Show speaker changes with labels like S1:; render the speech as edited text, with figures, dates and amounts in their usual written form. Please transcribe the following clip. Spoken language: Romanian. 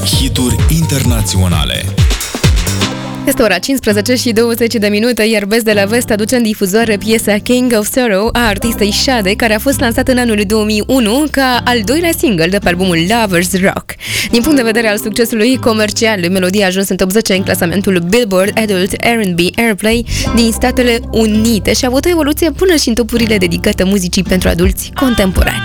S1: Hituri internaționale.
S2: Este ora 15 și 20 de minute, iar Best de la Vest aduce în difuzoare piesa King of Sorrow a artistei Sade, care a fost lansată în anul 2001 ca al doilea single de pe albumul Lovers Rock. Din punct de vedere al succesului comercial, melodia a ajuns în top 10 în clasamentul Billboard Adult R&B Airplay din Statele Unite și a avut o evoluție până și în topurile dedicate muzicii pentru adulți contemporani.